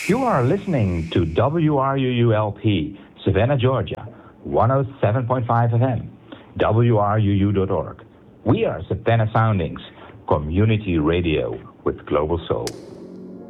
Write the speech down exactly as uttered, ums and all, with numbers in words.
You are listening to W R U U L P, Savannah, Georgia, one oh seven point five F M, W R U U dot org. We are Savannah Soundings, community radio with global soul.